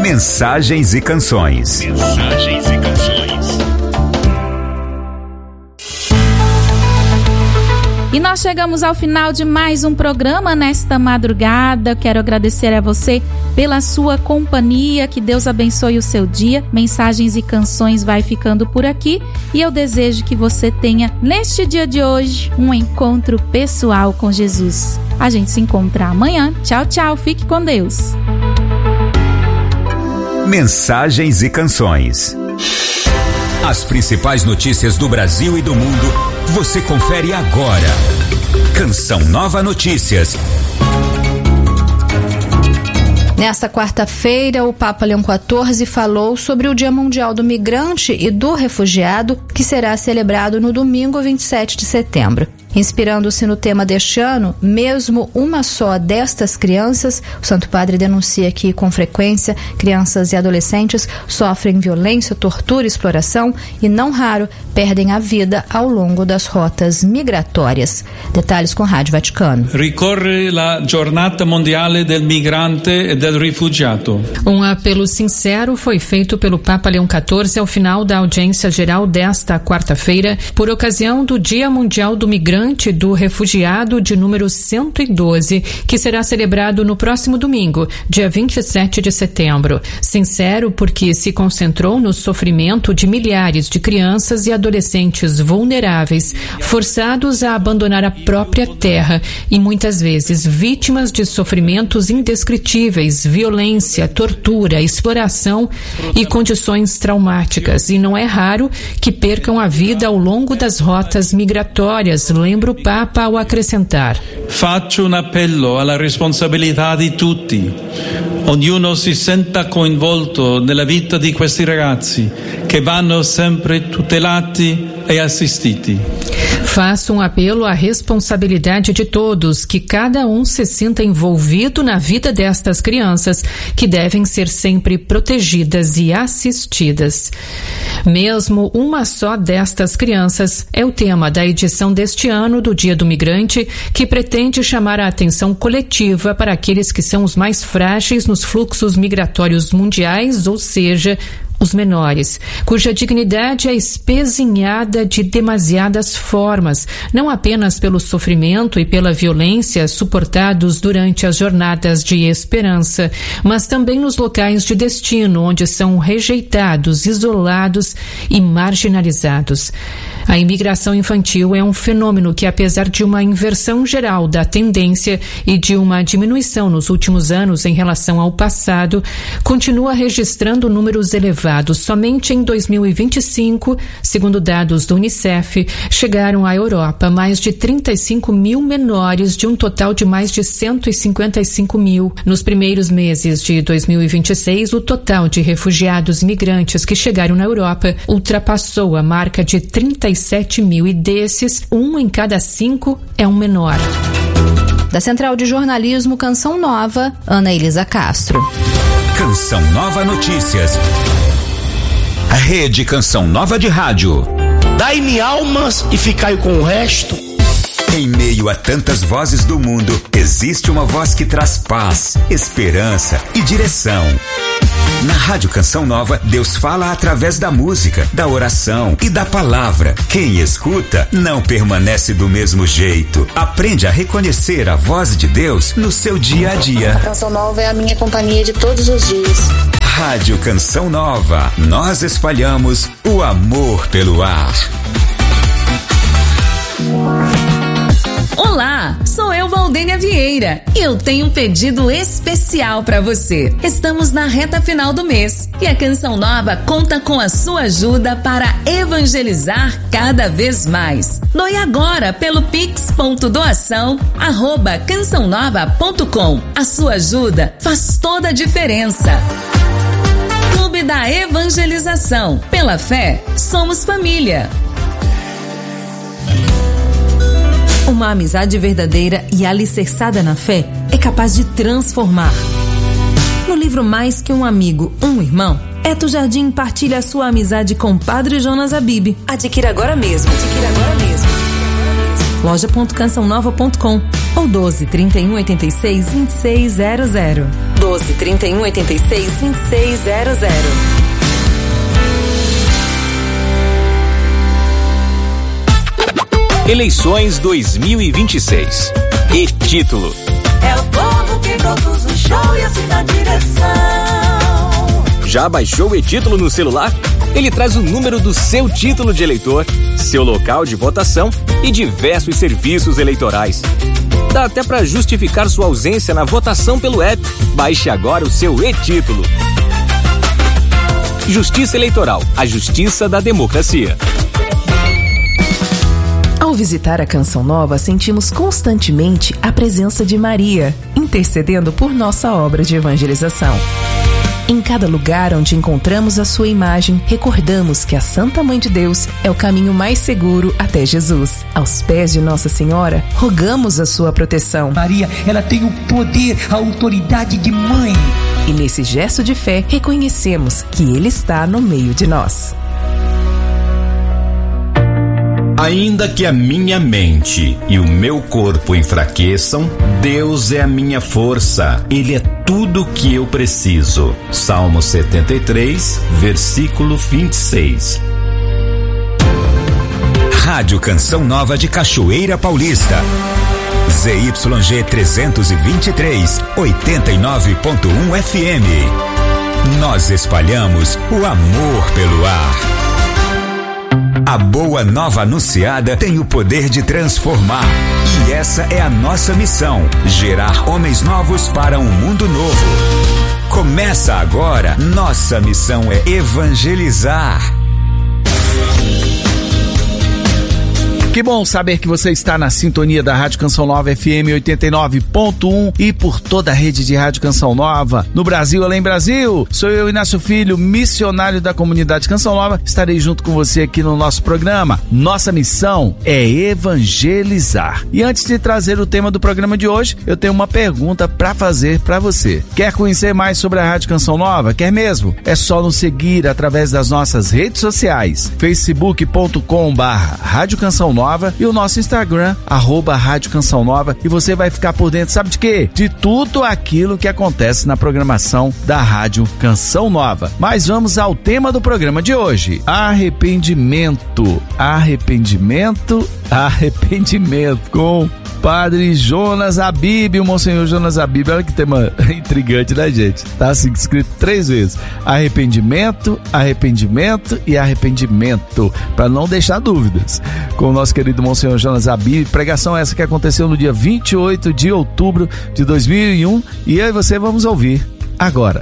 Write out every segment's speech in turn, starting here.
Mensagens e canções. Mensagens e canções. E nós chegamos ao final de mais um programa nesta madrugada. Quero agradecer a você pela sua companhia, que Deus abençoe o seu dia. Mensagens e canções vai ficando por aqui e eu desejo que você tenha, neste dia de hoje, um encontro pessoal com Jesus. A gente se encontra amanhã. Tchau, tchau. Fique com Deus. Mensagens e canções. As principais notícias do Brasil e do mundo você confere agora. Canção Nova Notícias. Nesta quarta-feira, o Papa Leão XIV falou sobre o Dia Mundial do Migrante e do Refugiado, que será celebrado no domingo 27 de setembro. Inspirando-se no tema deste ano, mesmo uma só destas crianças, o Santo Padre denuncia que, com frequência, crianças e adolescentes sofrem violência, tortura e exploração e, não raro, perdem a vida ao longo das rotas migratórias. Detalhes com Rádio Vaticano. Ricorre la Giornata Mondiale del Migrante e del Rifugiato. Um apelo sincero foi feito pelo Papa Leão XIV ao final da audiência geral desta quarta-feira, por ocasião do Dia Mundial do Migrante e do Refugiado de número 112, que será celebrado no próximo domingo, dia 27 de setembro. Sincero porque se concentrou no sofrimento de milhares de crianças e adolescentes vulneráveis, forçados a abandonar a própria terra e muitas vezes vítimas de sofrimentos indescritíveis, violência, tortura, exploração e condições traumáticas. E não é raro que percam a vida ao longo das rotas migratórias, lembra o Papa ao acrescentar. Faccio un appello alla responsabilità di tutti. Ognuno si senta coinvolto nella vita di questi ragazzi che vanno sempre tutelati e assistiti. Faço um apelo à responsabilidade de todos, que cada um se sinta envolvido na vida destas crianças, que devem ser sempre protegidas e assistidas. Mesmo uma só destas crianças é o tema da edição deste ano do Dia do Migrante, que pretende chamar a atenção coletiva para aqueles que são os mais frágeis nos fluxos migratórios mundiais, ou seja, os menores, cuja dignidade é espezinhada de demasiadas formas, não apenas pelo sofrimento e pela violência suportados durante as jornadas de esperança, mas também nos locais de destino, onde são rejeitados, isolados e marginalizados. A imigração infantil é um fenômeno que, apesar de uma inversão geral da tendência e de uma diminuição nos últimos anos em relação ao passado, continua registrando números elevados. Somente em 2025, segundo dados do Unicef, chegaram à Europa mais de 35 mil menores de um total de mais de 155 mil. Nos primeiros meses de 2026, o total de refugiados migrantes que chegaram na Europa ultrapassou a marca de 37 mil e desses, 1 em cada 5 é um menor. Da Central de Jornalismo Canção Nova, Ana Elisa Castro. Canção Nova Notícias. A Rede Canção Nova de Rádio. Dai-me almas e ficai com o resto. Em meio a tantas vozes do mundo, existe uma voz que traz paz, esperança e direção. Na Rádio Canção Nova, Deus fala através da música, da oração e da palavra. Quem escuta não permanece do mesmo jeito. Aprende a reconhecer a voz de Deus no seu dia a dia. A Canção Nova é a minha companhia de todos os dias. Rádio Canção Nova, nós espalhamos o amor pelo ar. Olá, sou eu, Valdênia Vieira, e eu tenho um pedido especial para você. Estamos na reta final do mês e a Canção Nova conta com a sua ajuda para evangelizar cada vez mais. Doe agora pelo pix.doação@cançãonova.com. A sua ajuda faz toda a diferença. Clube da Evangelização. Pela fé, somos família. Uma amizade verdadeira e alicerçada na fé é capaz de transformar. No livro Mais Que um Amigo, um Irmão, Eto Jardim partilha a sua amizade com Padre Jonas Abib. Adquira agora mesmo. Loja.cançãonova.com ou 12 31 86 2600. 12 31 86 2600. Eleições 2026. E-título. É o povo que produz o show e assim na direção. Já baixou o e-título no celular? Ele traz o número do seu título de eleitor, seu local de votação e diversos serviços eleitorais. Dá até para justificar sua ausência na votação pelo app. Baixe agora o seu e-título. Justiça Eleitoral, a justiça da democracia. Ao visitar a Canção Nova, sentimos constantemente a presença de Maria, intercedendo por nossa obra de evangelização. Em cada lugar onde encontramos a sua imagem, recordamos que a Santa Mãe de Deus é o caminho mais seguro até Jesus. Aos pés de Nossa Senhora, rogamos a sua proteção. Maria, ela tem o poder, a autoridade de mãe. E nesse gesto de fé, reconhecemos que Ele está no meio de nós. Ainda que a minha mente e o meu corpo enfraqueçam, Deus é a minha força. Ele é tudo que eu preciso. Salmo 73, versículo 26. Rádio Canção Nova de Cachoeira Paulista. ZYG 323, 89.1 FM. Nós espalhamos o amor pelo ar. A boa nova anunciada tem o poder de transformar. E essa é a nossa missão: gerar homens novos para um mundo novo. Começa agora. Nossa missão é evangelizar. Que bom saber que você está na sintonia da Rádio Canção Nova FM 89.1 e por toda a rede de Rádio Canção Nova, no Brasil, além Brasil. Sou eu, Inácio Filho, missionário da comunidade Canção Nova. Estarei junto com você aqui no nosso programa. Nossa missão é evangelizar. E antes de trazer o tema do programa de hoje, eu tenho uma pergunta para fazer para você. Quer conhecer mais sobre a Rádio Canção Nova? Quer mesmo? É só nos seguir através das nossas redes sociais, facebook.com/Rádio Canção Nova e o nosso Instagram, @Rádio Canção Nova, e você vai ficar por dentro, sabe de quê? De tudo aquilo que acontece na programação da Rádio Canção Nova. Mas vamos ao tema do programa de hoje: arrependimento. Arrependimento, com Padre Jonas Abib, o Monsenhor Jonas Abib. Olha que tema intrigante, né, gente? Tá assim escrito 3 vezes: arrependimento, arrependimento e arrependimento, para não deixar dúvidas. Com o nosso querido Monsenhor Jonas Abib, pregação essa que aconteceu no dia 28 de outubro de 2001, e eu e você vamos ouvir agora.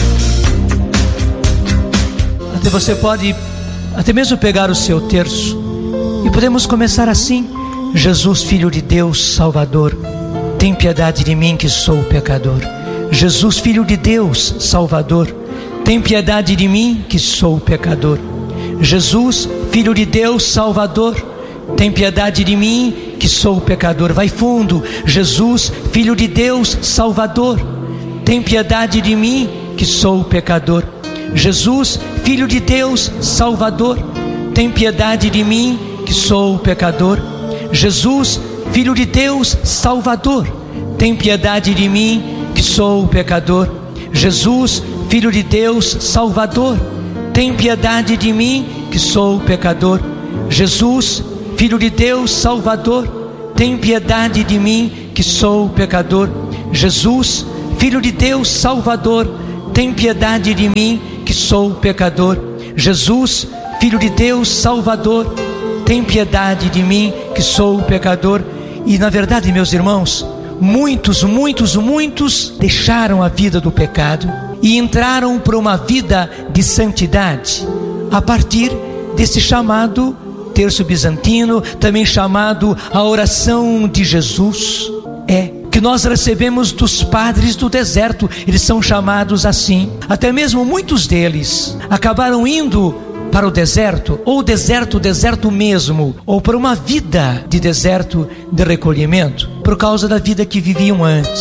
Até você pode até mesmo pegar o seu terço e podemos começar assim: Jesus, Filho de Deus, Salvador, tem piedade de mim que sou pecador. Jesus, Filho de Deus, Salvador, tem piedade de mim que sou pecador. Jesus, Filho de Deus, Salvador, tem piedade de mim que sou pecador. Vai fundo. Jesus, Filho de Deus, Salvador, tem piedade de mim que sou pecador. Jesus, Filho de Deus, Salvador, tem piedade de mim que sou pecador. Jesus, Filho de Deus, Salvador, tem piedade de mim que sou pecador. Jesus, Filho de Deus, Salvador, tem piedade de mim que sou pecador. Jesus, Filho de Deus, Salvador, tem piedade de mim que sou pecador. Jesus, Filho de Deus, Salvador, tem piedade de mim que sou pecador. Jesus, Filho de Deus, Salvador, tem piedade de mim que sou pecador. E na verdade, meus irmãos, muitos deixaram a vida do pecado e entraram para uma vida de santidade a partir desse chamado terço bizantino, também chamado a oração de Jesus, que nós recebemos dos padres do deserto. Eles são chamados assim. Até mesmo muitos deles acabaram indo para o deserto, ou deserto mesmo, ou para uma vida de deserto, de recolhimento, por causa da vida que viviam antes.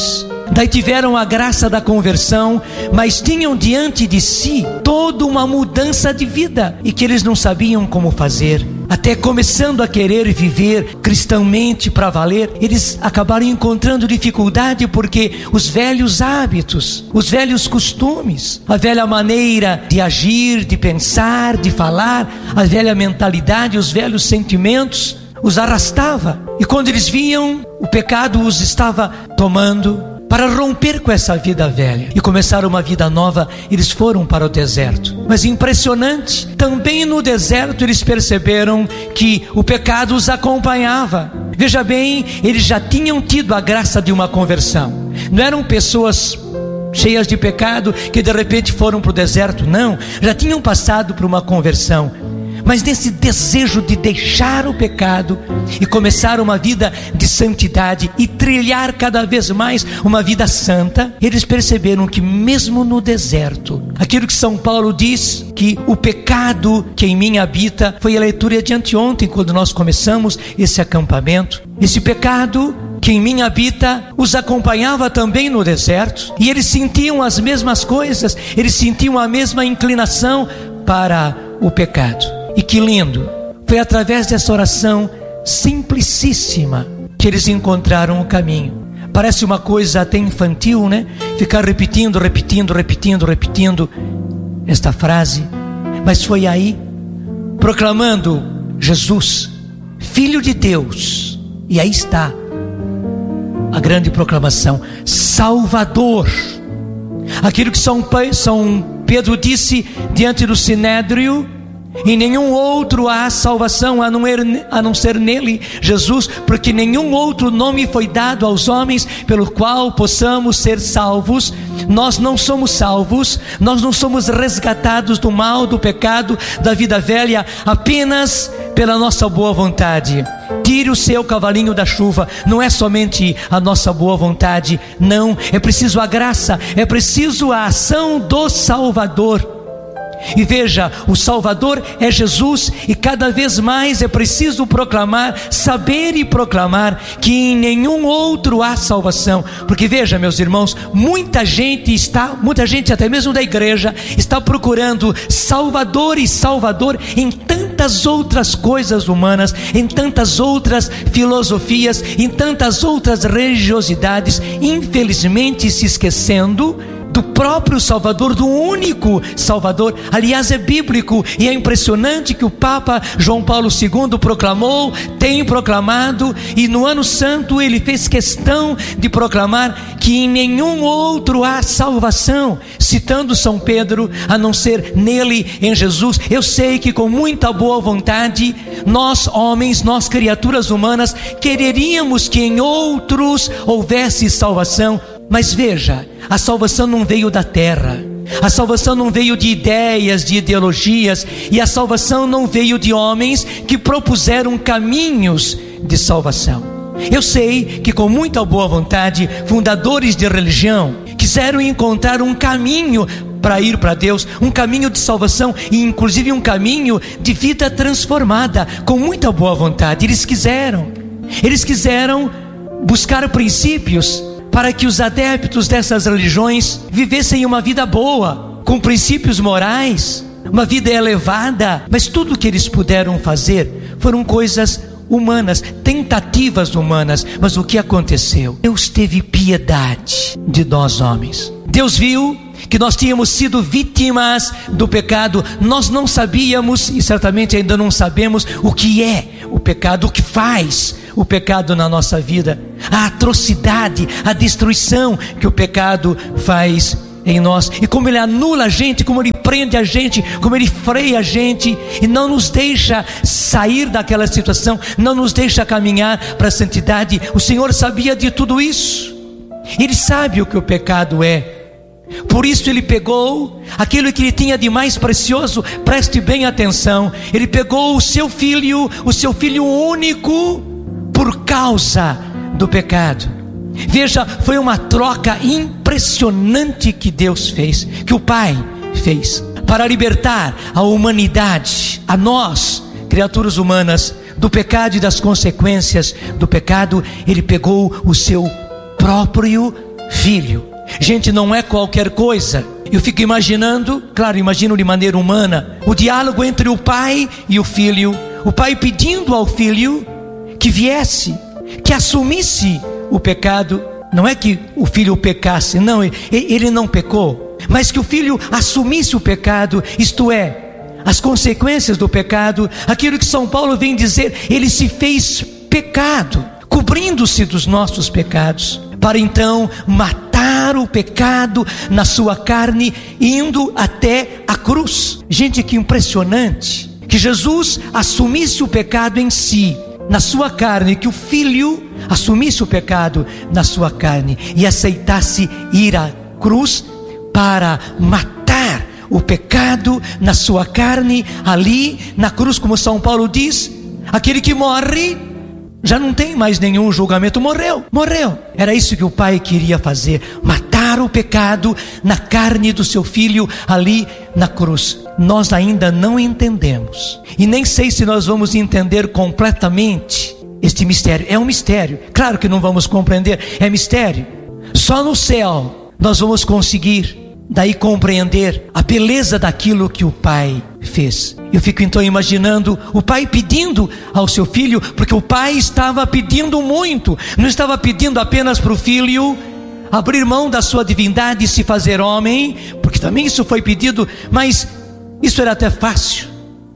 daí tiveram a graça da conversão, mas tinham diante de si toda uma mudança de vida e que eles não sabiam como fazer. Até começando a querer viver cristãmente para valer, eles acabaram encontrando dificuldade porque os velhos hábitos, os velhos costumes, a velha maneira de agir, de pensar, de falar, a velha mentalidade, os velhos sentimentos os arrastava. E quando eles viam, o pecado os estava tomando. Para romper com essa vida velha e começar uma vida nova, eles foram para o deserto. Mas impressionante, também no deserto eles perceberam que o pecado os acompanhava. Veja bem, eles já tinham tido a graça de uma conversão. Não eram pessoas cheias de pecado que de repente foram para o deserto, não. Já tinham passado por uma conversão. Mas nesse desejo de deixar o pecado e começar uma vida de santidade e trilhar cada vez mais uma vida santa, eles perceberam que mesmo no deserto, aquilo que São Paulo diz, que o pecado que em mim habita, foi a leitura de anteontem, quando nós começamos esse acampamento. Esse pecado que em mim habita os acompanhava também no deserto, e eles sentiam as mesmas coisas, eles sentiam a mesma inclinação para o pecado. E que lindo, foi através dessa oração simplicíssima que eles encontraram o caminho. Parece uma coisa até infantil, né? Ficar repetindo esta frase. Mas foi aí, proclamando Jesus, Filho de Deus. E aí está a grande proclamação, Salvador. Aquilo que São Pedro disse diante do Sinédrio: em nenhum outro há salvação a não ser nele, Jesus, porque nenhum outro nome foi dado aos homens pelo qual possamos ser salvos. Nós não somos salvos, nós não somos resgatados do mal, do pecado, da vida velha, apenas pela nossa boa vontade. Tire o seu cavalinho da chuva. Não é somente a nossa boa vontade, não, é preciso a graça, é preciso a ação do Salvador. E veja, o Salvador é Jesus, e cada vez mais é preciso proclamar, saber e proclamar que em nenhum outro há salvação. Porque veja, meus irmãos, muita gente até mesmo da igreja, está procurando Salvador e Salvador em tantas outras coisas humanas, em tantas outras filosofias, em tantas outras religiosidades, infelizmente se esquecendo do próprio Salvador, do único Salvador. Aliás, é bíblico e é impressionante que o Papa João Paulo II proclamou, tem proclamado, e no Ano Santo ele fez questão de proclamar que em nenhum outro há salvação, citando São Pedro, a não ser nele, em Jesus. Eu sei que com muita boa vontade, nós homens, nós criaturas humanas, quereríamos que em outros houvesse salvação. Mas veja, a salvação não veio da terra, a salvação não veio de ideias, de ideologias, e a salvação não veio de homens que propuseram caminhos de salvação. Eu sei que com muita boa vontade, fundadores de religião quiseram encontrar um caminho para ir para Deus, um caminho de salvação e inclusive um caminho de vida transformada, com muita boa vontade. Eles quiseram buscar princípios para que os adeptos dessas religiões vivessem uma vida boa, com princípios morais, uma vida elevada. Mas tudo o que eles puderam fazer foram coisas humanas, tentativas humanas. Mas o que aconteceu? Deus teve piedade de nós homens. Deus viu que nós tínhamos sido vítimas do pecado. Nós não sabíamos, e certamente ainda não sabemos, o que é o pecado, o que faz o pecado na nossa vida, a atrocidade, a destruição que o pecado faz em nós, e como ele anula a gente, como ele prende a gente, como ele freia a gente e não nos deixa sair daquela situação, não nos deixa caminhar para a santidade. O Senhor sabia de tudo isso, ele sabe o que o pecado é. Por isso ele pegou aquilo que ele tinha de mais precioso, preste bem atenção, ele pegou o seu filho único, por causa do pecado. Veja, foi uma troca impressionante que Deus fez, que o Pai fez, para libertar a humanidade, a nós, criaturas humanas, do pecado e das consequências do pecado. Ele pegou o seu próprio filho. Gente, não é qualquer coisa. Eu fico imaginando, claro, imagino de maneira humana, o diálogo entre o pai e o filho. O pai pedindo ao filho que viesse, que assumisse o pecado. Não é que o filho pecasse, não, ele não pecou, mas que o filho assumisse o pecado, isto é, as consequências do pecado. Aquilo que São Paulo vem dizer, ele se fez pecado, cobrindo-se dos nossos pecados, para então matar o pecado na sua carne, indo até a cruz. Gente, que impressionante, que Jesus assumisse o pecado em si, na sua carne, que o filho assumisse o pecado na sua carne e aceitasse ir à cruz para matar o pecado na sua carne, ali na cruz. Como São Paulo diz, aquele que morre já não tem mais nenhum julgamento, morreu. Era isso que o pai queria fazer, matar o pecado na carne do seu filho ali na cruz. Nós ainda não entendemos, e nem sei se nós vamos entender completamente este mistério. É um mistério, claro que não vamos compreender, é mistério. Só no céu nós vamos conseguir daí compreender a beleza daquilo que o pai fez. Eu fico então imaginando o pai pedindo ao seu filho, porque o pai estava pedindo muito, não estava pedindo apenas para o filho abrir mão da sua divindade e se fazer homem, porque também isso foi pedido, mas isso era até fácil.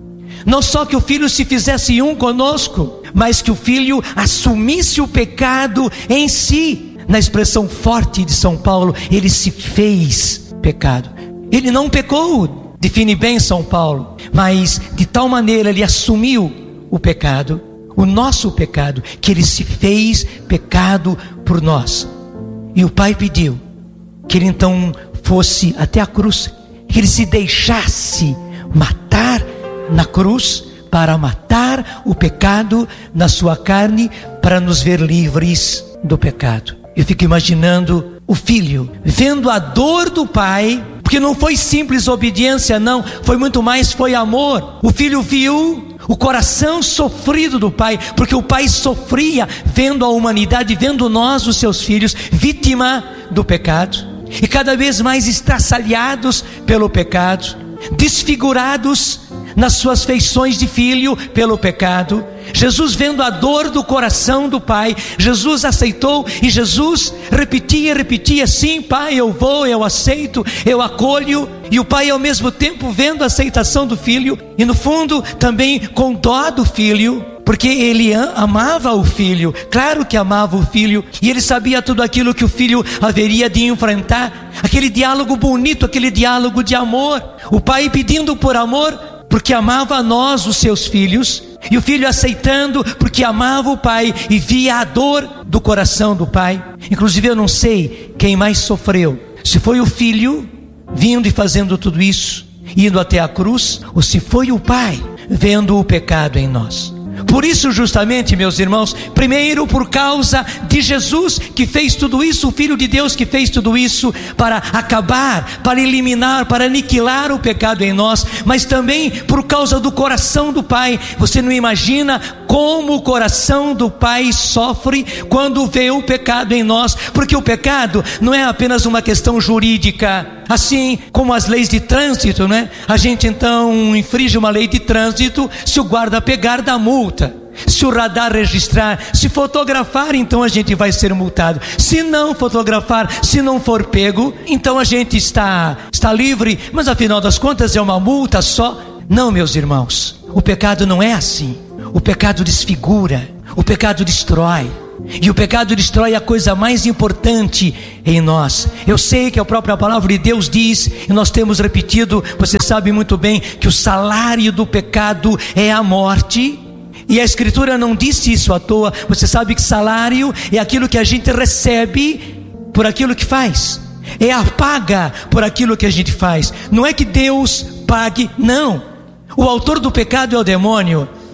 Não só que o filho se fizesse um conosco, mas que o filho assumisse o pecado em si. Na expressão forte de São Paulo, ele se fez pecado. Ele não pecou, define bem São Paulo, mas de tal maneira ele assumiu o pecado, o nosso pecado, que ele se fez pecado por nós. E o pai pediu que ele então fosse até a cruz, que ele se deixasse matar na cruz, para matar o pecado na sua carne, para nos ver livres do pecado. Eu fico imaginando o filho vendo a dor do pai, porque não foi simples obediência, não, foi muito mais, foi amor. O filho viu o coração sofrido do pai, porque o pai sofria vendo a humanidade, vendo nós, os seus filhos, vítima do pecado, e cada vez mais estraçalhados pelo pecado, desfigurados nas suas feições de filho pelo pecado. Jesus, vendo a dor do coração do pai, Jesus aceitou, e Jesus repetia, sim pai, eu vou, eu aceito, eu acolho. E o pai ao mesmo tempo vendo a aceitação do filho, e no fundo também com dó do filho, porque ele amava o filho, claro que amava o filho, e ele sabia tudo aquilo que o filho haveria de enfrentar, aquele diálogo bonito, aquele diálogo de amor, o pai pedindo por amor, porque amava a nós, os seus filhos, e o filho aceitando, porque amava o pai e via a dor do coração do pai. Inclusive eu não sei quem mais sofreu, se foi o filho vindo e fazendo tudo isso, indo até a cruz, ou se foi o pai vendo o pecado em nós. Por isso, justamente, meus irmãos, primeiro por causa de Jesus que fez tudo isso, o Filho de Deus que fez tudo isso para acabar, para eliminar, para aniquilar o pecado em nós, mas também por causa do coração do Pai. Você não imagina como o coração do Pai sofre quando vê o pecado em nós, porque o pecado não é apenas uma questão jurídica, assim como as leis de trânsito, né? A gente então infringe uma lei de trânsito, se o guarda pegar, dá multa. Se o radar registrar, se fotografar, então a gente vai ser multado. Se não fotografar, se não for pego, então a gente está livre, mas afinal das contas é uma multa só. Não, meus irmãos, o pecado não é assim. O pecado desfigura, o pecado destrói. E o pecado destrói a coisa mais importante em nós. Eu sei que a própria palavra de Deus diz, e nós temos repetido, você sabe muito bem, que o salário do pecado é a morte. E a Escritura não disse isso à toa. Você sabe que salário é aquilo que a gente recebe por aquilo que faz, é a paga por aquilo que a gente faz. Não é que Deus pague, não. O autor do pecado é o demônio.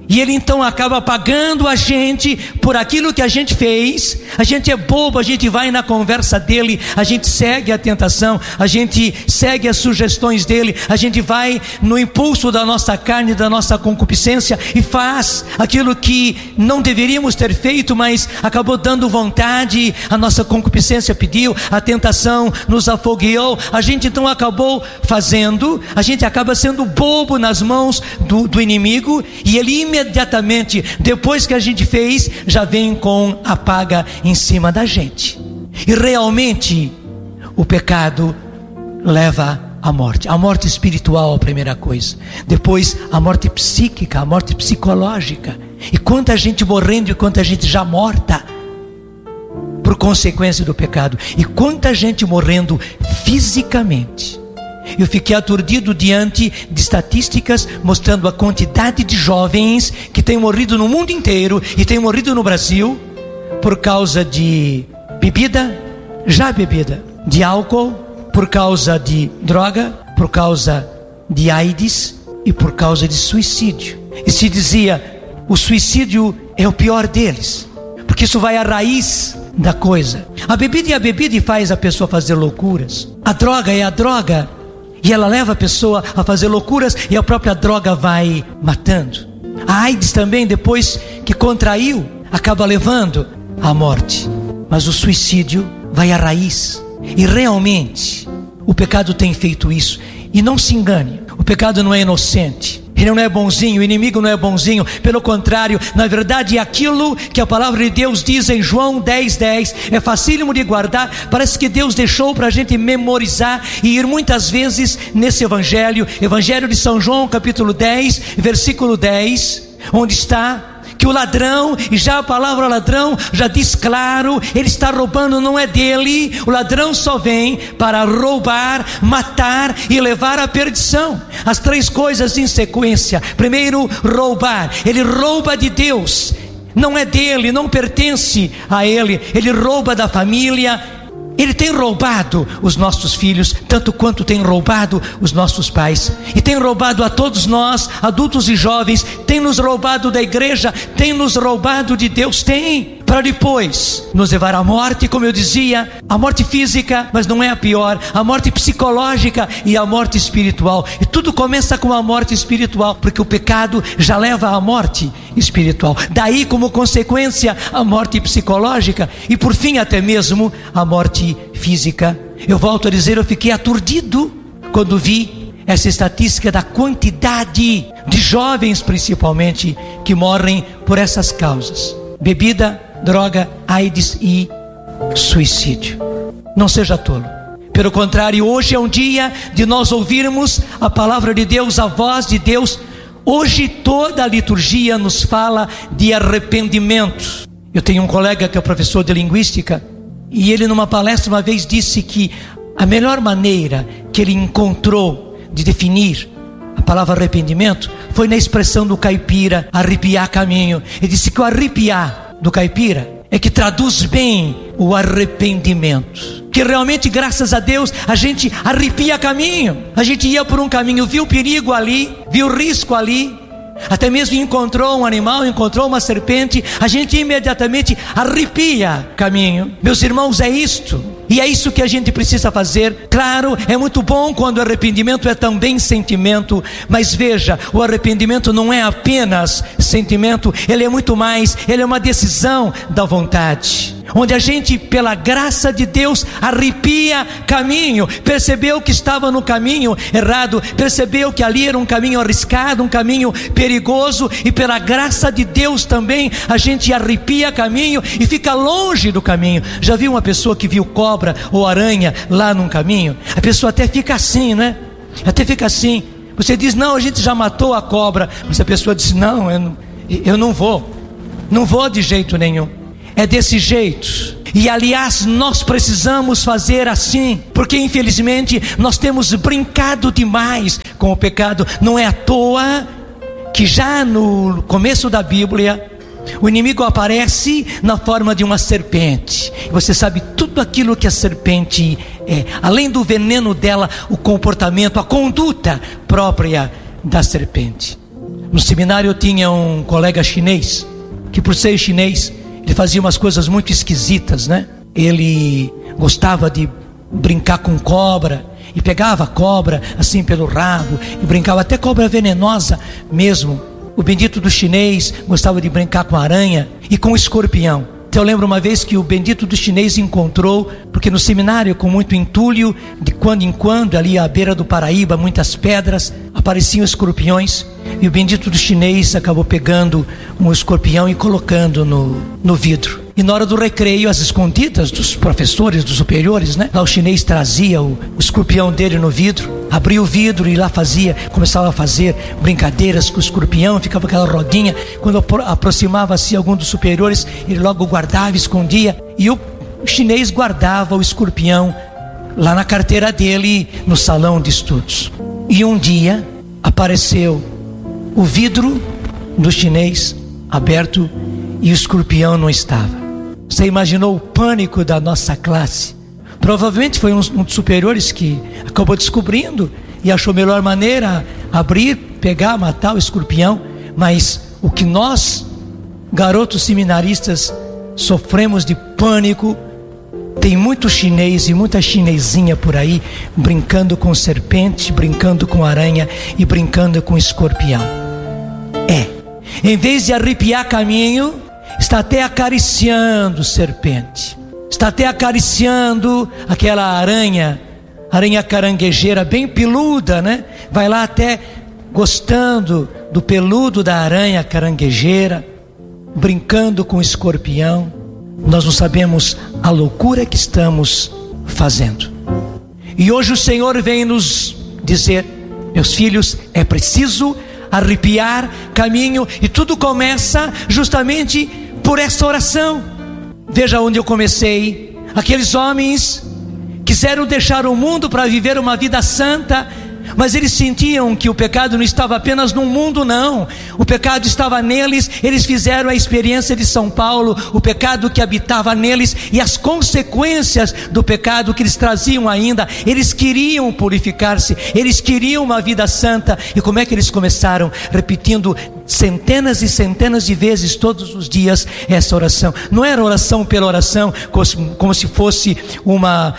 E ele então acaba pagando a gente por aquilo que a gente fez. A gente é bobo, a gente vai na conversa dele, a gente segue a tentação, a gente segue as sugestões dele, a gente vai no impulso da nossa carne, da nossa concupiscência e faz aquilo que não deveríamos ter feito, mas acabou dando vontade, a nossa concupiscência pediu, a tentação nos afogueou, a gente então acabou fazendo, a gente acaba sendo bobo nas mãos do inimigo, e ele imediatamente, depois que a gente fez, já vem com a paga em cima da gente. E realmente o pecado leva à morte. A morte espiritual, a primeira coisa. Depois a morte psíquica, a morte psicológica. E quanta gente morrendo e quanta gente já morta por consequência do pecado. E quanta gente morrendo fisicamente. Eu fiquei aturdido diante de estatísticas mostrando a quantidade de jovens que têm morrido no mundo inteiro e têm morrido no Brasil por causa de bebida, de álcool, por causa de droga, por causa de AIDS e por causa de suicídio. E se dizia, o suicídio é o pior deles, porque isso vai à raiz da coisa. A bebida faz a pessoa fazer loucuras. A droga é a droga, e ela leva a pessoa a fazer loucuras, e a própria droga vai matando. A AIDS também, depois que contraiu, acaba levando à morte. Mas o suicídio vai à raiz. E realmente o pecado tem feito isso. E não se engane, o pecado não é inocente. Ele não é bonzinho, o inimigo não é bonzinho. Pelo contrário, na verdade é aquilo que a palavra de Deus diz em João 10:10. É facílimo de guardar. Parece que Deus deixou para a gente memorizar e ir muitas vezes nesse evangelho de São João, capítulo 10, versículo 10, onde está que o ladrão, e já a palavra ladrão já diz claro, ele está roubando, não é dele. O ladrão só vem para roubar, matar e levar à perdição. As três coisas em sequência. Primeiro, roubar. Ele rouba de Deus, não é dele, não pertence a ele. Ele rouba da família. Ele tem roubado os nossos filhos, tanto quanto tem roubado os nossos pais, e tem roubado a todos nós, adultos e jovens, tem nos roubado da igreja, tem nos roubado de Deus, tem, para depois nos levar à morte, como eu dizia, a morte física, mas não é a pior, a morte psicológica e a morte espiritual. E tudo começa com a morte espiritual, porque o pecado já leva à morte espiritual, daí como consequência a morte psicológica e por fim até mesmo a morte física. Eu volto a dizer, eu fiquei aturdido quando vi essa estatística da quantidade de jovens principalmente que morrem por essas causas: bebida, droga, AIDS e suicídio. Não seja tolo. Pelo contrário, hoje é um dia de nós ouvirmos a palavra de Deus, a voz de Deus. Hoje toda a liturgia nos fala de arrependimento. Eu tenho um colega que é professor de linguística, e ele numa palestra uma vez disse que a melhor maneira que ele encontrou de definir a palavra arrependimento foi na expressão do caipira, arrepiar caminho. Ele disse que o arrepiar do caipira é que traduz bem o arrependimento, que realmente, graças a Deus, a gente arrepia caminho. A gente ia por um caminho, viu perigo ali, viu risco ali, até mesmo encontrou um animal, encontrou uma serpente, a gente imediatamente arrepia caminho. Meus irmãos, é isto, e é isso que a gente precisa fazer. Claro, é muito bom quando o arrependimento é também sentimento, mas veja, o arrependimento não é apenas sentimento, ele é muito mais, ele é uma decisão da vontade, onde a gente, pela graça de Deus, arrepia caminho. Percebeu que estava no caminho errado, percebeu que ali era um caminho arriscado, um caminho perigoso, e pela graça de Deus também a gente arrepia caminho e fica longe do caminho. Já viu uma pessoa que viu cobra ou aranha lá num caminho? A pessoa até fica assim, né? Até fica assim. Você diz, não, a gente já matou a cobra, mas a pessoa diz, não, eu não vou de jeito nenhum. É desse jeito. E aliás, nós precisamos fazer assim, porque infelizmente nós temos brincado demais com o pecado. Não é à toa que já no começo da Bíblia o inimigo aparece na forma de uma serpente. Você sabe tudo aquilo que a serpente é, além do veneno dela, o comportamento, a conduta própria da serpente. No seminário eu tinha um colega chinês, que por ser chinês, ele fazia umas coisas muito esquisitas, né? Ele gostava de brincar com cobra, e pegava a cobra assim pelo rabo, e brincava até cobra venenosa mesmo. O bendito do chinês gostava de brincar com aranha e com escorpião. Então eu lembro uma vez que o bendito do chinês encontrou, porque no seminário, com muito entulho, de quando em quando, ali à beira do Paraíba, muitas pedras, apareciam escorpiões, e o bendito do chinês acabou pegando um escorpião e colocando no vidro. E na hora do recreio, às escondidas dos professores, dos superiores, né? Lá o chinês trazia o escorpião dele no vidro, abria o vidro e lá começava a fazer brincadeiras com o escorpião, ficava aquela rodinha. Quando aproximava-se algum dos superiores, ele logo guardava, escondia, e o chinês guardava o escorpião lá na carteira dele, no salão de estudos. E um dia apareceu o vidro do chinês aberto e o escorpião não estava. Você imaginou o pânico da nossa classe? Provavelmente foi um dos superiores que acabou descobrindo e achou a melhor maneira abrir, pegar, matar o escorpião. Mas o que nós, garotos seminaristas, sofremos de pânico, tem muito chinês e muita chinesinha por aí brincando com serpente, brincando com aranha e brincando com escorpião. Em vez de arrepiar caminho, está até acariciando serpente, está até acariciando aquela aranha caranguejeira bem peluda, né? Vai lá até gostando do peludo da aranha caranguejeira, brincando com o escorpião. Nós não sabemos a loucura que estamos fazendo. E hoje o Senhor vem nos dizer: meus filhos, é preciso arrepiar caminho, e tudo começa justamente por essa oração. Veja onde eu comecei. Aqueles homens quiseram deixar o mundo para viver uma vida santa, mas eles sentiam que o pecado não estava apenas no mundo, não. O pecado estava neles. Eles fizeram a experiência de São Paulo, o pecado que habitava neles e as consequências do pecado que eles traziam ainda. Eles queriam purificar-se, eles queriam uma vida santa. E como é que eles começaram? Repetindo centenas e centenas de vezes todos os dias essa oração. Não era oração pela oração, como se fosse uma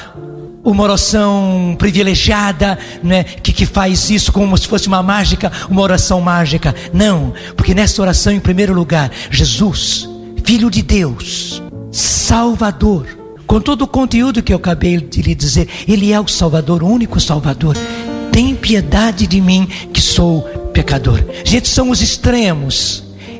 oração privilegiada, né, que faz isso como se fosse uma mágica, uma oração mágica. Não, porque nessa oração, em primeiro lugar, Jesus, Filho de Deus, Salvador, com todo o conteúdo que eu acabei de lhe dizer, Ele é o Salvador, o único Salvador. Tem piedade de mim, que sou pecador. Gente, são os extremos.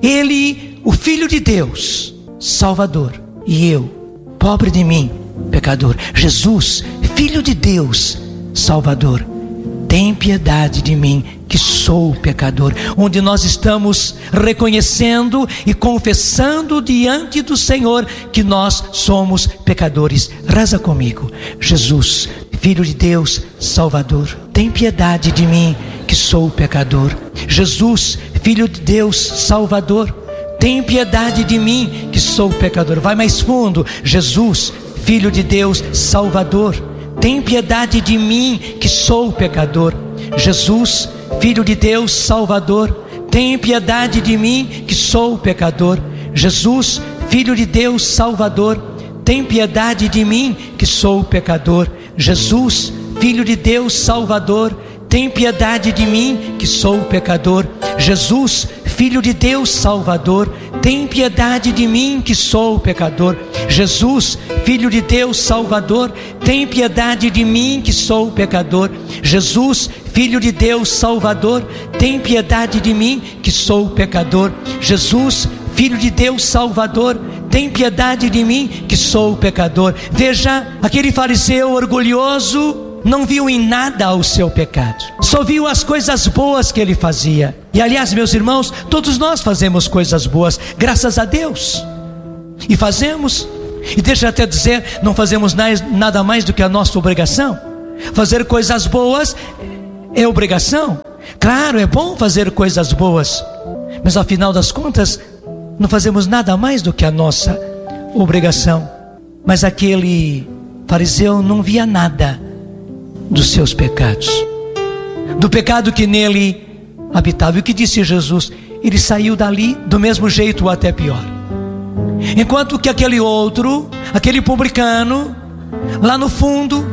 Ele, o Filho de Deus, Salvador, e eu, pobre de mim, pecador. Jesus, Filho de Deus, Salvador, tem piedade de mim, que sou pecador. Onde nós estamos reconhecendo e confessando diante do Senhor que nós somos pecadores. Reza comigo. Jesus, Filho de Deus, Salvador, tem piedade de mim, que sou pecador. Jesus, Filho de Deus, Salvador, tem piedade de mim, que sou pecador. Vai mais fundo. Jesus, Filho de Deus, Salvador, tem piedade de mim, que sou pecador. Jesus, Filho de Deus, Salvador, tem piedade de mim, que sou pecador. Jesus, Filho de Deus, Salvador, tem piedade de mim, que sou pecador. Jesus, Filho de Deus, Salvador, tem piedade de mim, que sou pecador. Jesus, Filho de Deus, Salvador, tem piedade de mim, que sou pecador. Jesus, Filho de Deus, Salvador, tem piedade de mim, que sou pecador. Jesus, Filho de Deus, Salvador, tem piedade de mim, que sou pecador. Jesus, Filho de Deus, Salvador, tem piedade de mim, que sou pecador. Veja, aquele fariseu orgulhoso não viu em nada o seu pecado, só viu as coisas boas que ele fazia. E aliás, meus irmãos, todos nós fazemos coisas boas, graças a Deus, e fazemos, e deixa eu até dizer, não fazemos nada mais do que a nossa obrigação. Fazer coisas boas é obrigação. Claro, é bom fazer coisas boas, mas ao final das contas não fazemos nada mais do que a nossa obrigação. Mas aquele fariseu não via nada dos seus pecados, do pecado que nele habitava. E o que disse Jesus? ele saiu dali do mesmo jeito ou até pior. Enquanto que aquele outro, aquele publicano, lá no fundo,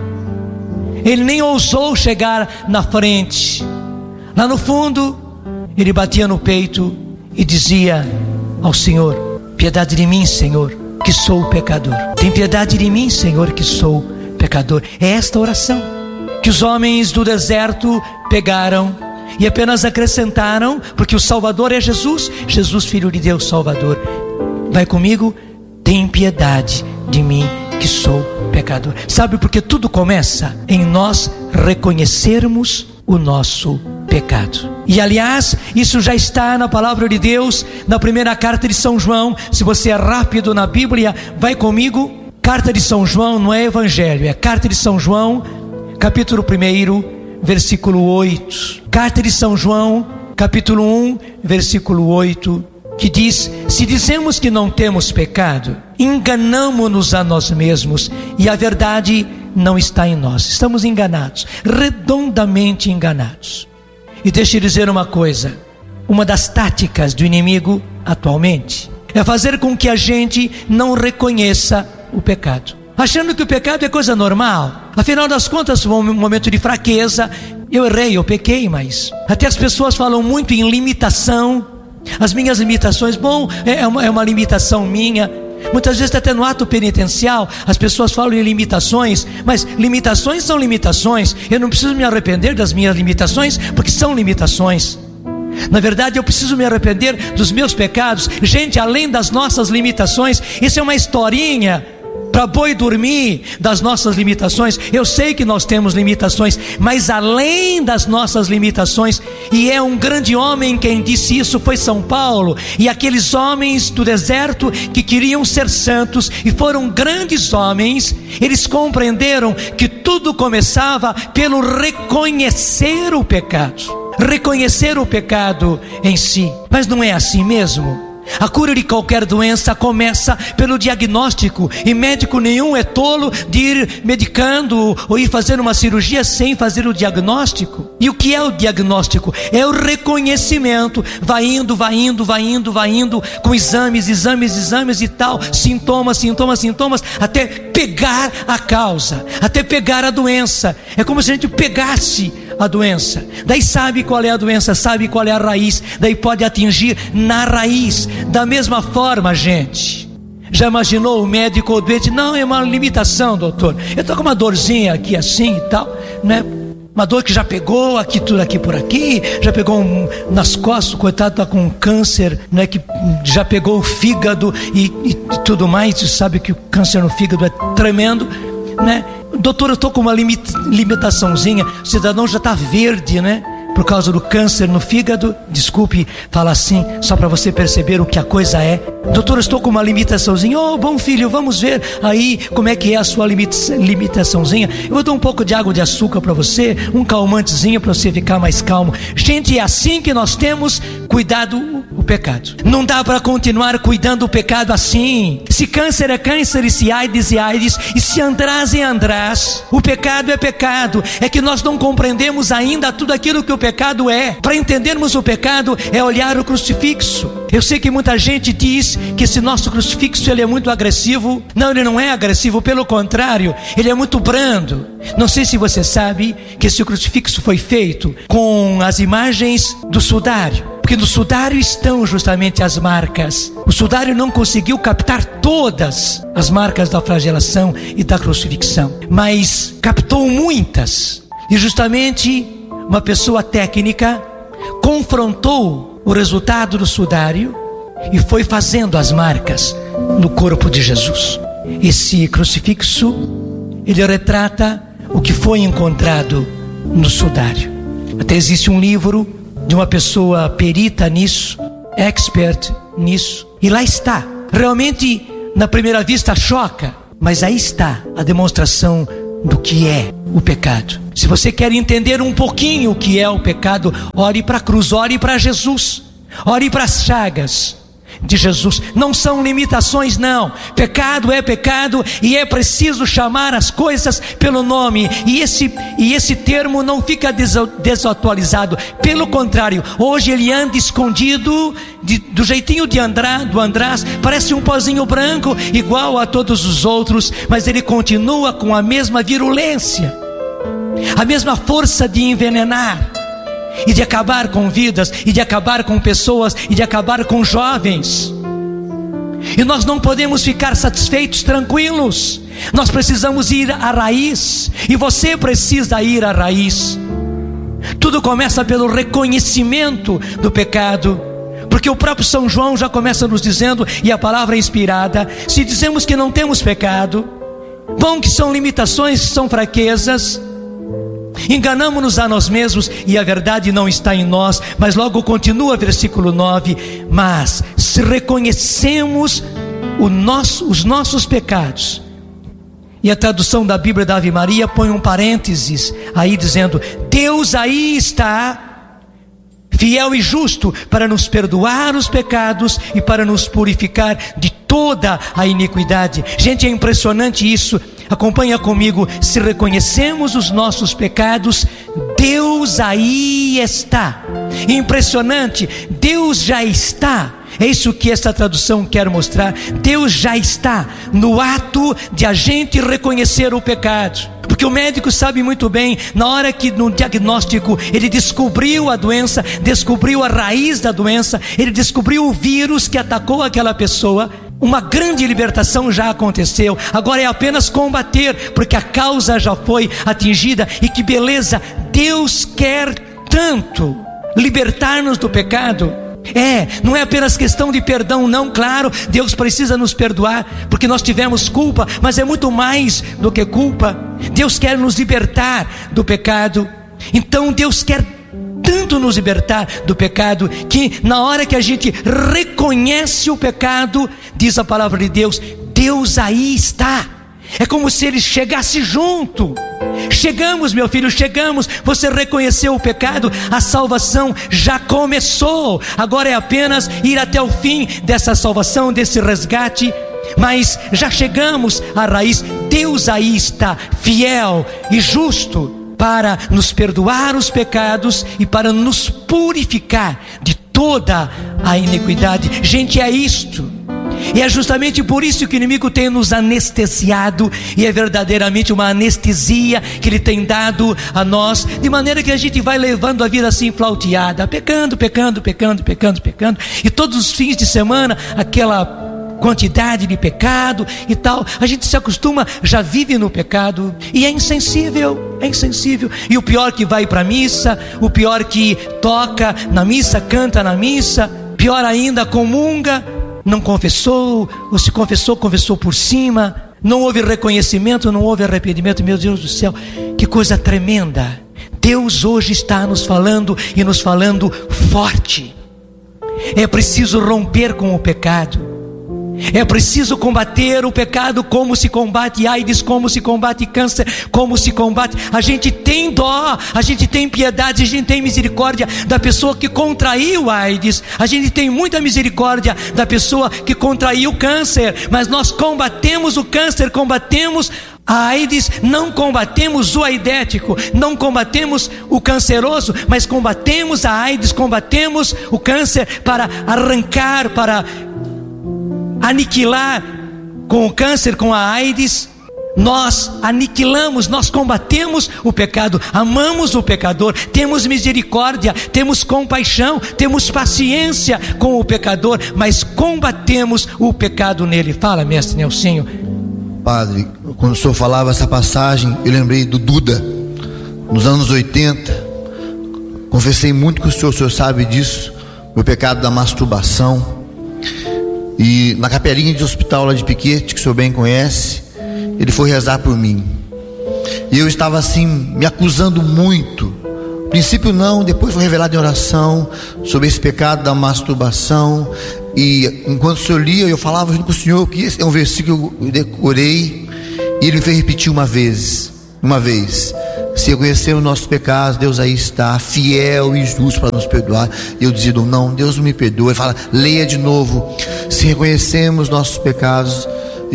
ele nem ousou chegar na frente. Lá no fundo, ele batia no peito e dizia ao Senhor: piedade de mim, Senhor, que sou pecador. Tem piedade de mim, Senhor, que sou pecador. É esta oração que os homens do deserto pegaram e apenas acrescentaram, porque o Salvador é Jesus, Jesus, Filho de Deus, Salvador. Vai comigo: tem piedade de mim, que sou pecador. Sabe, porque tudo começa em nós reconhecermos o nosso pecado. E aliás, isso já está na palavra de Deus, na primeira carta de São João. Se você é rápido na Bíblia, vai comigo. Carta de São João, não é evangelho, é carta de São João, capítulo 1, versículo 8. Carta de São João, capítulo 1, versículo 8, que diz: se dizemos que não temos pecado, enganamo-nos a nós mesmos, e a verdade não está em nós. Estamos enganados, redondamente enganados. E deixa eu dizer uma coisa: uma das táticas do inimigo atualmente é fazer com que a gente não reconheça o pecado, achando que o pecado é coisa normal. Afinal das contas, foi um momento de fraqueza. Eu errei, eu pequei, mas até as pessoas falam muito em limitação. As minhas limitações, bom, é uma limitação minha. Muitas vezes até no ato penitencial as pessoas falam em limitações, mas limitações são limitações. Eu não preciso me arrepender das minhas limitações, porque são limitações. Na verdade, eu preciso me arrepender dos meus pecados. Gente, além das nossas limitações, isso é uma historinha para boi dormir das nossas limitações. Eu sei que nós temos limitações, mas além das nossas limitações, e é um grande homem quem disse isso, foi São Paulo. E aqueles homens do deserto que queriam ser santos e foram grandes homens, eles compreenderam que tudo começava pelo reconhecer o pecado, reconhecer o pecado em si. Mas não é assim mesmo? A cura de qualquer doença começa pelo diagnóstico, e médico nenhum é tolo de ir medicando ou ir fazer uma cirurgia sem fazer o diagnóstico. E o que é o diagnóstico? É o reconhecimento. Vai indo, com exames e tal, sintomas, até pegar a causa, até pegar a doença. É como se a gente pegasse a doença, daí sabe qual é a doença, sabe qual é a raiz, daí pode atingir na raiz. Da mesma forma, gente, já imaginou o médico ou o doente? Não, é uma limitação, doutor, eu estou com uma dorzinha aqui assim e tal, né? Uma dor que já pegou aqui, tudo aqui por aqui, já pegou nas costas, coitado, está com um câncer, né, que já pegou o fígado e tudo mais. Você sabe que o câncer no fígado é tremendo, né? Doutor, eu estou com uma limitaçãozinha. O cidadão já está verde, né? Por causa do câncer no fígado. Desculpe falar assim, só para você perceber o que a coisa é. Doutor, eu estou com uma limitaçãozinha. Oh, bom filho, vamos ver aí como é que é a sua limitaçãozinha. Eu vou dar um pouco de água de açúcar para você, um calmantezinho para você ficar mais calmo. Gente, é assim que nós temos cuidado o pecado. Não dá para continuar cuidando do pecado assim. Se câncer é câncer, e se AIDS é AIDS, e se András é András, o pecado é pecado. É que nós não compreendemos ainda tudo aquilo que o pecado é. Para entendermos o pecado é olhar o crucifixo. Eu sei que muita gente diz que esse nosso crucifixo ele é muito agressivo. Não, ele não é agressivo, pelo contrário, ele é muito brando. Não sei se você sabe que esse crucifixo foi feito com as imagens do sudário, porque no sudário estão justamente as marcas. O sudário não conseguiu captar todas as marcas da flagelação e da crucifixão, mas captou muitas. E justamente uma pessoa técnica confrontou o resultado do sudário e foi fazendo as marcas no corpo de Jesus. Esse crucifixo, ele retrata o que foi encontrado no sudário. Até existe um livro de uma pessoa perita nisso, expert nisso, e lá está. Realmente, na primeira vista choca, mas aí está a demonstração do que é o pecado. Se você quer entender um pouquinho o que é o pecado, ore para a cruz, ore para Jesus, ore para as chagas. de Jesus. Não são limitações, não. Pecado é pecado e é preciso chamar as coisas pelo nome. E esse termo não fica desatualizado. Pelo contrário, hoje ele anda escondido do jeitinho do András. Parece um pozinho branco igual a todos os outros, mas ele continua com a mesma virulência, a mesma força de envenenar e de acabar com vidas, e de acabar com pessoas, e de acabar com jovens. E nós não podemos ficar satisfeitos, tranquilos. Nós precisamos ir à raiz, e você precisa ir à raiz. Tudo começa pelo reconhecimento do pecado, porque o próprio São João já começa nos dizendo, e a palavra é inspirada: se dizemos que não temos pecado, bom, que são limitações, são fraquezas, enganamos-nos a nós mesmos e a verdade não está em nós. Mas logo continua versículo 9: mas se reconhecemos os nossos pecados. E a tradução da Bíblia da Ave Maria põe um parênteses aí dizendo: Deus aí está fiel e justo para nos perdoar os pecados e para nos purificar de toda a iniquidade. Gente, é impressionante isso. Acompanha comigo. Se reconhecemos os nossos pecados, Deus aí está. Impressionante, Deus já está. É isso que essa tradução quer mostrar. Deus já está no ato de a gente reconhecer o pecado. Porque o médico sabe muito bem, na hora que no diagnóstico ele descobriu a doença, descobriu a raiz da doença, ele descobriu o vírus que atacou aquela pessoa, uma grande libertação já aconteceu. Agora é apenas combater, porque a causa já foi atingida. E que beleza, Deus quer tanto libertar-nos do pecado. Não é apenas questão de perdão, não. Claro, Deus precisa nos perdoar porque nós tivemos culpa, mas é muito mais do que culpa. Deus quer nos libertar do pecado. Então Deus quer tanto nos libertar do pecado, que na hora que a gente reconhece o pecado, diz a palavra de Deus, Deus aí está. É como se Ele chegasse junto. Chegamos, meu filho, chegamos. Você reconheceu o pecado, a salvação já começou. Agora é apenas ir até o fim dessa salvação, desse resgate. Mas já chegamos à raiz. Deus aí está, fiel e justo, para nos perdoar os pecados e para nos purificar de toda a iniquidade. Gente, é isto. E é justamente por isso que o inimigo tem nos anestesiado, e é verdadeiramente uma anestesia que ele tem dado a nós, de maneira que a gente vai levando a vida assim flauteada, pecando, e todos os fins de semana aquela quantidade de pecado e tal. A gente se acostuma, já vive no pecado e é insensível. E o pior que vai para a missa, o pior que toca na missa, canta na missa, pior ainda, comunga, não confessou, ou se confessou, confessou por cima, não houve reconhecimento, não houve arrependimento. Meu Deus do céu, que coisa tremenda. Deus hoje está nos falando, e nos falando forte. É preciso romper com o pecado. É preciso combater o pecado, como se combate AIDS, como se combate câncer, como se combate. A gente tem dó, a gente tem piedade, a gente tem misericórdia da pessoa que contraiu AIDS. A gente tem muita misericórdia da pessoa que contraiu o câncer. Mas nós combatemos o câncer, combatemos a AIDS, não combatemos o aidético, não combatemos o canceroso, mas combatemos a AIDS, combatemos o câncer para arrancar, para aniquilar com o câncer, com a AIDS. Nós aniquilamos, nós combatemos o pecado, amamos o pecador, temos misericórdia, temos compaixão, temos paciência com o pecador, mas combatemos o pecado nele. Fala, mestre Nelsinho. Padre, quando o senhor falava essa passagem, eu lembrei do Duda. Nos anos 80, confessei muito com o senhor sabe disso, meu pecado da masturbação. E na capelinha de hospital lá de Piquete, que o senhor bem conhece, ele foi rezar por mim. E eu estava assim, me acusando muito. No princípio não, depois foi revelado em oração sobre esse pecado da masturbação. E enquanto o senhor lia, eu falava junto com o senhor que esse é um versículo que eu decorei. E ele me fez repetir uma vez. Se reconhecermos nossos pecados, Deus aí está, fiel e justo para nos perdoar. Eu dizia, não, Deus não me perdoa. Ele fala, leia de novo. Se reconhecermos nossos pecados,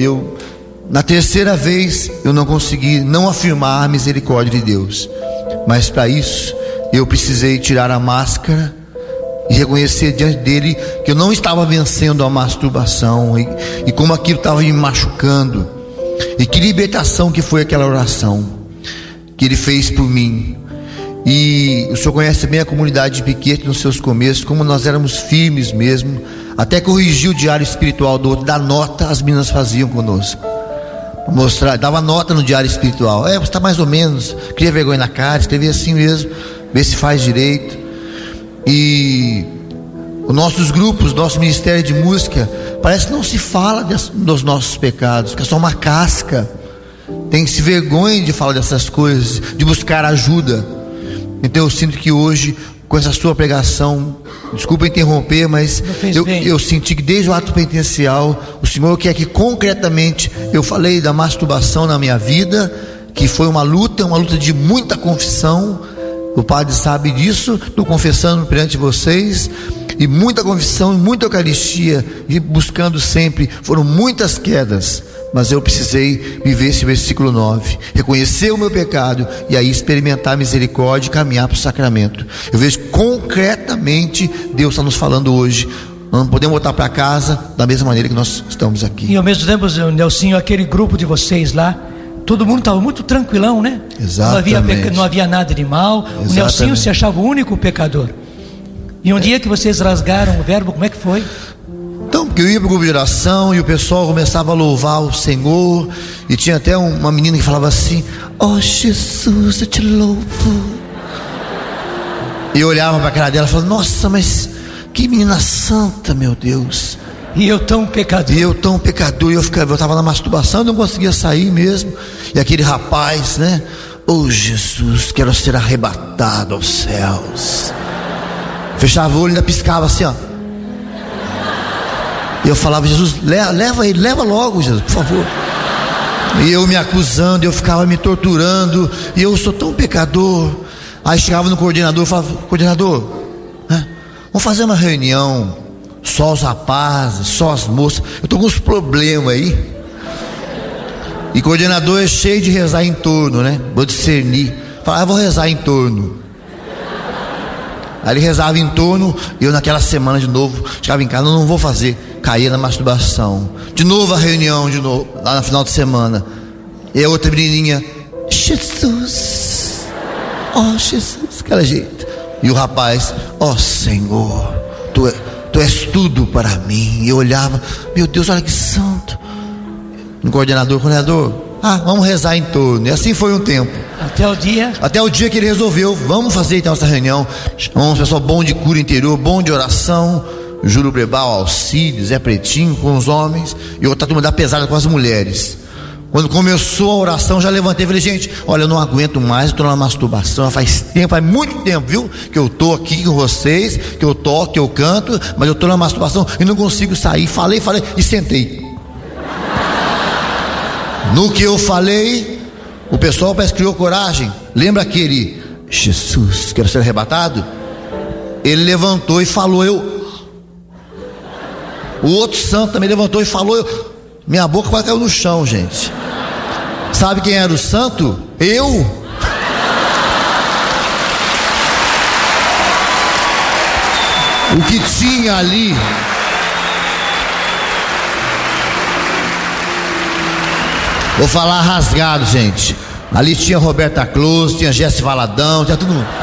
na terceira vez, eu não consegui não afirmar a misericórdia de Deus. Mas para isso, eu precisei tirar a máscara e reconhecer diante dele que eu não estava vencendo a masturbação e como aquilo estava me machucando. E que libertação que foi aquela oração que ele fez por mim. E o senhor conhece bem a comunidade de Piquete nos seus começos, como nós éramos firmes mesmo, até corrigir o diário espiritual do outro, dar nota, as meninas faziam conosco, mostrar, dava nota no diário espiritual, você está mais ou menos, cria vergonha na cara, escrevia assim mesmo, vê se faz direito. E os nossos grupos, nosso ministério de música, parece que não se fala dos nossos pecados, que é só uma casca. Tem-se vergonha de falar dessas coisas, de buscar ajuda. Então eu sinto que hoje, com essa sua pregação, desculpa interromper, mas eu senti que desde o ato penitencial, o Senhor quer que concretamente eu falei da masturbação na minha vida, que foi uma luta de muita confissão. O padre sabe disso, estou confessando perante vocês, e muita confissão, muita eucaristia, e buscando sempre, foram muitas quedas, mas eu precisei viver esse versículo 9, reconhecer o meu pecado, e aí experimentar a misericórdia e caminhar para o sacramento. Eu vejo concretamente, Deus está nos falando hoje, nós não podemos voltar para casa da mesma maneira que nós estamos aqui. E ao mesmo tempo, Nelsinho, aquele grupo de vocês lá, todo mundo estava muito tranquilão, né? Exatamente. Não havia nada de mal. Exatamente. O Nelsinho se achava o único pecador. E um dia que vocês rasgaram o verbo, como é que foi? Então, porque eu ia para o grupo de oração e o pessoal começava a louvar o Senhor, e tinha até uma menina que falava assim, oh Jesus, eu te louvo. E eu olhava para a cara dela e falava, nossa, mas que menina santa, meu Deus. E eu tão pecador. E eu estava na masturbação, não conseguia sair mesmo. E aquele rapaz, né? Oh Jesus, quero ser arrebatado aos céus. Fechava o olho e ainda piscava assim, ó. E eu falava, Jesus, leva ele, leva logo, Jesus, por favor. E eu me acusando, eu ficava me torturando, e eu sou tão pecador. Aí chegava no coordenador e falava, coordenador, vamos fazer uma reunião, só os rapazes, só as moças, eu estou com uns problemas aí. E coordenador é cheio de rezar em torno, né? Vou discernir, falava, vou rezar em torno. Aí ele rezava em torno, e eu naquela semana de novo, chegava em casa, não vou fazer, caía na masturbação. De novo a reunião, de novo, lá no final de semana. E a outra menininha, Jesus, oh Jesus, aquela jeito. E o rapaz, oh Senhor, Tu és tudo para mim. E eu olhava, meu Deus, olha que santo. No coordenador, vamos rezar em torno. E assim foi um tempo. Até o dia que ele resolveu, vamos fazer então essa reunião. Chamamos pessoal bom de cura interior, bom de oração, Júlio Brebal, Alcides, Zé Pretinho com os homens, e outra turma da pesada com as mulheres. Quando começou a oração, já levantei e falei, gente, olha, eu não aguento mais, estou na masturbação, faz muito tempo, viu, que eu estou aqui com vocês, que eu toco, que eu canto, mas eu estou na masturbação e não consigo sair. Falei e sentei. No que eu falei, o pessoal parece que criou coragem. Lembra aquele, Jesus, quero ser arrebatado? Ele levantou e falou, o outro santo também levantou e falou, minha boca quase caiu no chão, gente. Sabe quem era o santo? Eu. O que tinha ali vou falar rasgado, gente. Ali tinha Roberta Close, tinha Jesse Valadão, tinha todo mundo.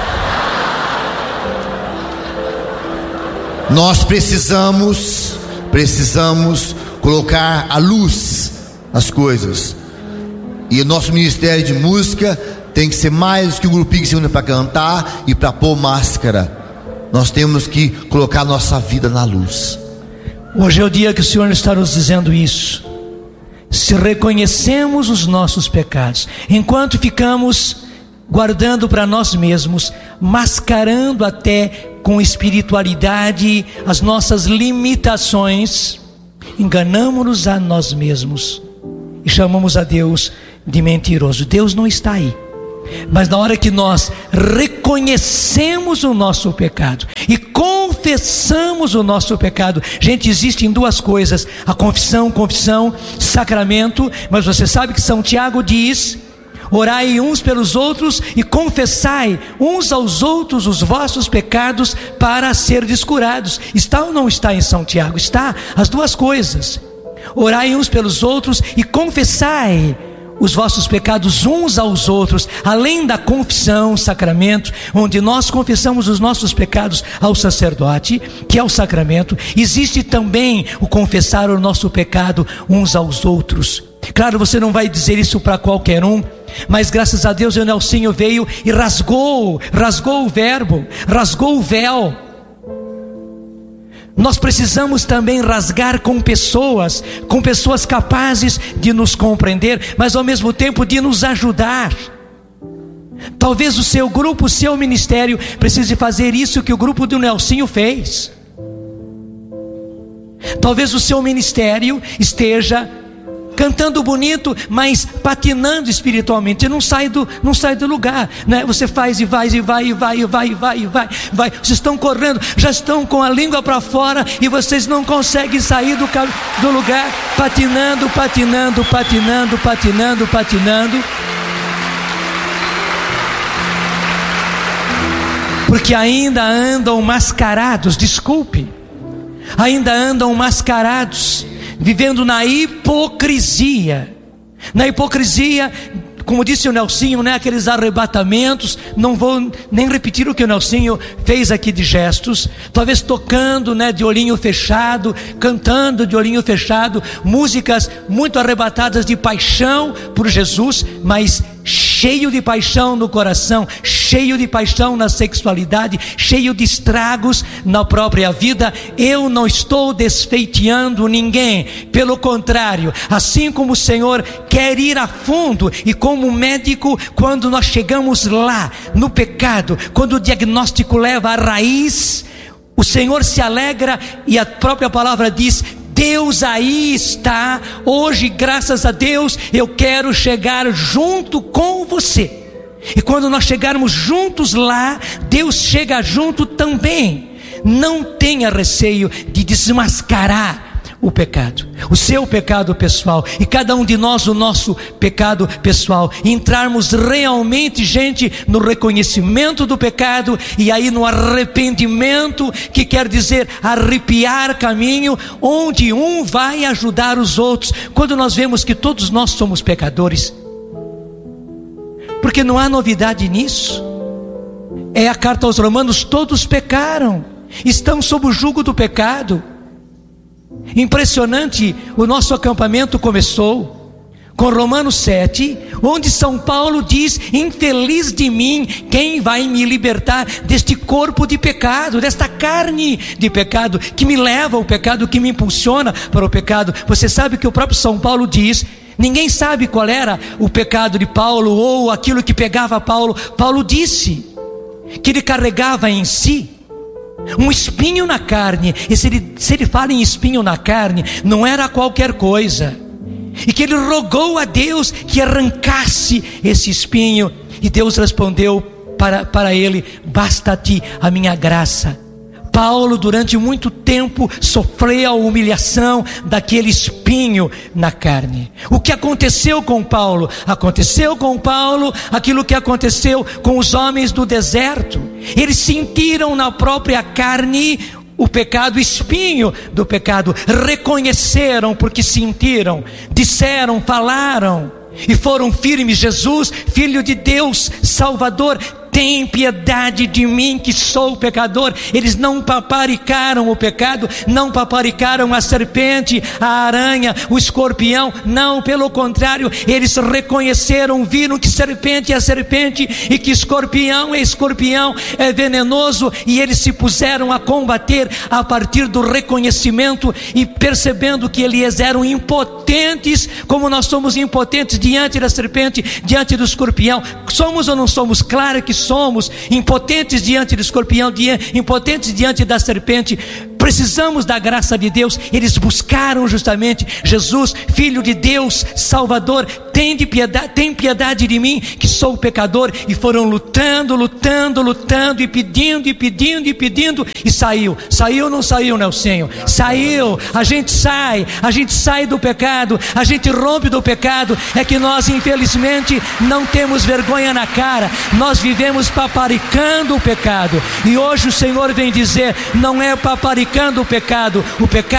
Nós precisamos colocar à luz as coisas. E o nosso ministério de música tem que ser mais que um grupinho que se une para cantar e para pôr máscara. Nós temos que colocar a nossa vida na luz. Hoje é o dia que o Senhor está nos dizendo isso. Se reconhecemos os nossos pecados, enquanto ficamos guardando para nós mesmos, mascarando até com espiritualidade as nossas limitações, enganamos-nos a nós mesmos e chamamos a Deus de mentiroso. Deus não está aí. Mas na hora que nós reconhecemos o nosso pecado e confessamos o nosso pecado, gente, existem duas coisas: a confissão, sacramento. Mas você sabe que São Tiago diz: orai uns pelos outros e confessai uns aos outros os vossos pecados para serdes curados. Está ou não está em São Tiago? Está, as duas coisas. Orai uns pelos outros e confessai os vossos pecados uns aos outros. Além da confissão, sacramento, onde nós confessamos os nossos pecados ao sacerdote, que é o sacramento, existe também o confessar o nosso pecado uns aos outros. Claro, você não vai dizer isso para qualquer um, mas graças a Deus o Nelsinho veio e rasgou o verbo, rasgou o véu. Nós precisamos também rasgar com pessoas capazes de nos compreender, mas ao mesmo tempo de nos ajudar. Talvez o seu grupo, o seu ministério precise fazer isso que o grupo do Nelsinho fez. Talvez o seu ministério esteja cantando bonito, mas patinando espiritualmente, não sai do lugar, né? Você faz e vai. Vocês estão correndo, já estão com a língua para fora e vocês não conseguem sair do lugar, patinando. Porque ainda andam mascarados, vivendo na hipocrisia, como disse o Nelsinho, né? Aqueles arrebatamentos. Não vou nem repetir o que o Nelsinho fez aqui de gestos, talvez tocando, né, de olhinho fechado, cantando de olhinho fechado, músicas muito arrebatadas de paixão por Jesus, mas cheio de paixão no coração, cheio de paixão na sexualidade, cheio de estragos na própria vida. Eu não estou desfeiteando ninguém, pelo contrário, assim como o Senhor quer ir a fundo, e como médico, quando nós chegamos lá no pecado, quando o diagnóstico leva à raiz, o Senhor se alegra, e a própria palavra diz: Deus aí está. Hoje, graças a Deus, eu quero chegar junto com você. E quando nós chegarmos juntos lá, Deus chega junto também. Não tenha receio de desmascarar o pecado, o seu pecado pessoal, e cada um de nós o nosso pecado pessoal, e entrarmos realmente, gente, no reconhecimento do pecado, e aí no arrependimento, que quer dizer arrepiar caminho, onde um vai ajudar os outros. Quando nós vemos que todos nós somos pecadores, porque não há novidade nisso, é a carta aos Romanos: todos pecaram, estão sob o jugo do pecado. Impressionante, o nosso acampamento começou com Romanos 7, onde São Paulo diz: infeliz de mim, quem vai me libertar deste corpo de pecado, desta carne de pecado, que me leva ao pecado, que me impulsiona para o pecado. Você sabe que o próprio São Paulo diz, ninguém sabe qual era o pecado de Paulo, ou aquilo que pegava Paulo. Paulo disse que ele carregava em si um espinho na carne, e se ele fala em espinho na carne, não era qualquer coisa, e que ele rogou a Deus que arrancasse esse espinho, e Deus respondeu para ele: basta-te a minha graça. Paulo, durante muito tempo, sofreu a humilhação daquele espinho na carne. O que aconteceu com Paulo? Aconteceu com Paulo aquilo que aconteceu com os homens do deserto. Eles sentiram na própria carne o pecado, o espinho do pecado. Reconheceram porque sentiram, disseram, falaram e foram firmes: Jesus, Filho de Deus, Salvador, tem piedade de mim que sou pecador. Eles não paparicaram o pecado, não paparicaram a serpente, a aranha, o escorpião, não, pelo contrário, eles reconheceram, viram que serpente é serpente e que escorpião é escorpião, é venenoso, e eles se puseram a combater a partir do reconhecimento, e percebendo que eles eram impotentes, como nós somos impotentes diante da serpente, diante do escorpião. Somos ou não somos? Claro que somos impotentes diante do escorpião, impotentes diante da serpente. Precisamos da graça de Deus. Eles buscaram justamente Jesus, Filho de Deus, Salvador, tem piedade de mim, que sou pecador. E foram lutando, e pedindo, e saiu ou não saiu, Nelsinho? Saiu. A gente sai do pecado, a gente rompe do pecado. É que nós, infelizmente, não temos vergonha na cara, nós vivemos paparicando o pecado. E hoje o Senhor vem dizer: não é paparicando o pecado